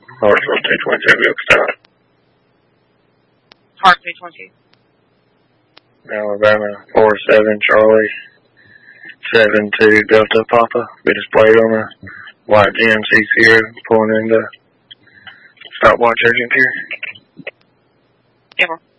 Hartsville 222, Milk Stop. Hart 222. Alabama 47 Charlie 72 Delta Papa. Be displayed on a white GMC Sierra pulling into stopwatch urgent care. Yeah.